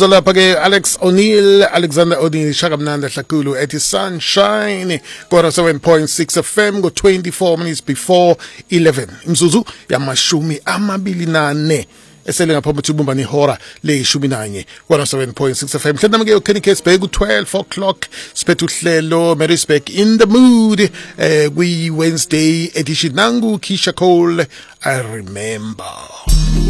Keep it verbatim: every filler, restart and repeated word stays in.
umzuzu lapha ke Alex O'Neil, Alexander O'Neil, Shakamnanda Hlakulu ethi Sunshine kora seven point six F M go twenty-four minutes before eleven. Imzuzu yamashumi amabili nane esele ngaphambi kubumba nihora leshumi nanye one oh seven point six F M. Mhlawumbe ke uKenny Kesbey ku twelve o'clock siphethe uhlelo Marisbeck in the mood eh kwi Wednesday edition nangu Kisha Cole I remember.